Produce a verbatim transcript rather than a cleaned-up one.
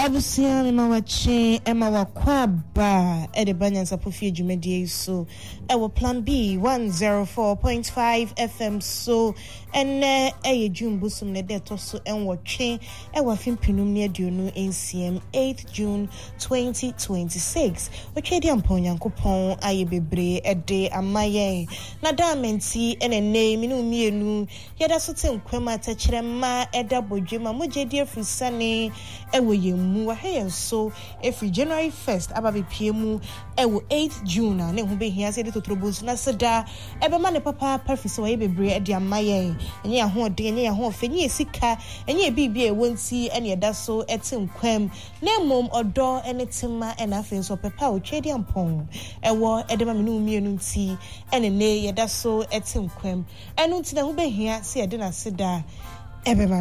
Abusia me mawache ema wakwaba ede banyansa pofie dwumadie so ewo plan B one oh four point five F M so ene eye dwumbusum ne de to so enwotwe ewa fimpinum ne aduonu N C M eighth June twenty twenty-six otwedi ampon yankopon aye bebre ede amaye na damenti ene ne minu mienu yeda so tenkwama tachirema eda bodwema mojedi afusane ewo yemu wa hey so every January first ababe piemu ewo eighth June na ne ho be hia se de totrobus na seda ebe ma ne papa perfect wa bebre ede amaye enye ya ho de enye ya ho fe enye sika enye bibia ewonti ene eda so etinkwam na mom odo ene tima ena afen so pepa o twedi ampon ewo ede ma menu mienu nti ene ne yeda so etinkwam enu nti na ho be hia se ede na seda ebe ma